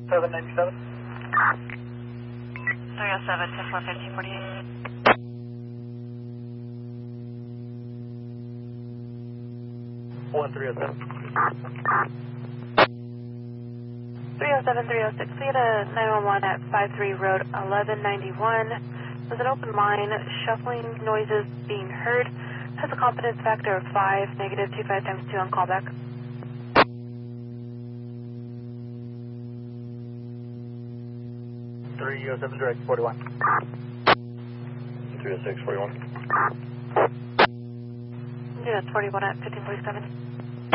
797. 307 to 450, 1307. 307, 306. We had a 911 at 53 Road 1191. There's an open line, shuffling noises being heard. Has a confidence factor of 5, negative 25 times 2 on callback. 307 direct 41. 306, 41. Yeah, 41 at 1547.